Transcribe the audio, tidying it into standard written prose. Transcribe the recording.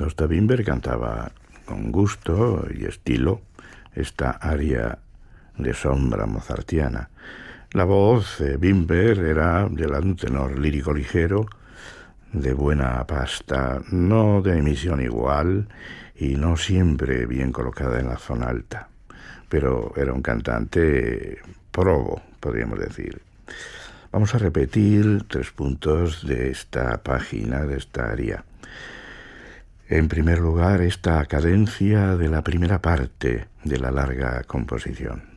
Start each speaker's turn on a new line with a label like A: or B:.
A: Gösta Winberg cantaba con gusto y estilo esta aria de sombra mozartiana. La voz de Winberg era de un tenor lírico ligero, de buena pasta, no de emisión igual y no siempre bien colocada en la zona alta, pero era un cantante probo, podríamos decir. Vamos a repetir 3 puntos de esta página, de esta aria. En primer lugar, esta cadencia de la primera parte de la larga composición.